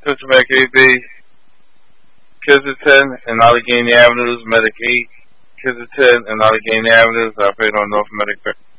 Systemac AB, Kensington and Allegheny Avenues, Medic 8, Kensington and Allegheny Avenues, operated on North Medic